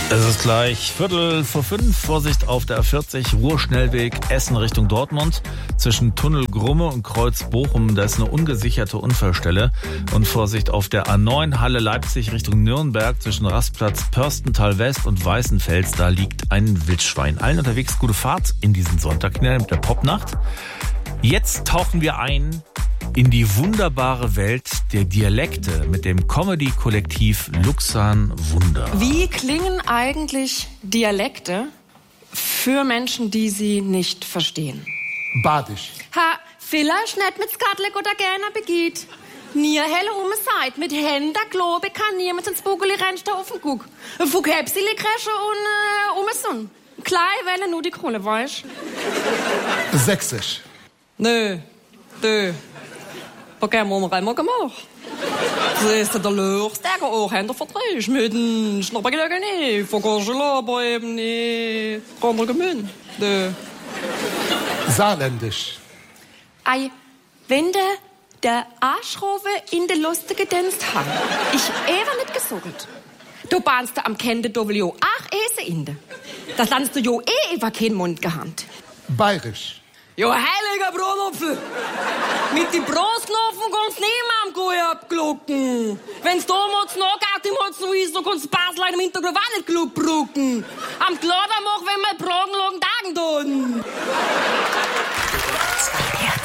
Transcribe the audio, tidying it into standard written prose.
Es ist gleich 4:45. Vorsicht auf der A40, Ruhrschnellweg Essen Richtung Dortmund. Zwischen Tunnel Grumme und Kreuz Bochum, da ist eine ungesicherte Unfallstelle. Und Vorsicht auf der A9 Halle Leipzig Richtung Nürnberg. Zwischen Rastplatz Pörstental West und Weißenfels, da liegt ein Wildschwein. Allen unterwegs gute Fahrt in diesen Sonntag mit der Popnacht. Jetzt tauchen wir ein in die wunderbare Welt der Dialekte mit dem Comedy-Kollektiv Luxan Wunder. Wie klingen eigentlich Dialekte für Menschen, die sie nicht verstehen? Badisch. Ha, vielleicht nicht mit Skatlik oder gerne begeht. Nie helle Zeit. Mit Händen Globe kann niemand ins Bugeli rennst auf den Guck. Fuck Hepsili Kresche und Sonn. Klein Welle nur die Kohle, weißt? Sächsisch. Nö. Wat kan we allemaal gemacht? Ze is de luchtsterke ogen verdreht mit dem Schnappergedanken nicht. Vergorgel aber eben nicht. Andere Gemünd. Saarländisch. Ei, wenn der Arschrofe in der lustige Dienst hat. Ich ehre nicht gesucht. Du bahnst am Kende Dovelio ach ese inde. Das landest du jo über keinen Mund gehandt. Bayerisch. Jo, heiliger Brotopfel! Mit die Brostknochen kannst niemand gut abglucken. Wenn's damals noch geht, so ist, so kannst du Basel im Hintergrund auch nicht klug brucken. Am Glader mach, wenn wir Bragenlagen Tagen tun.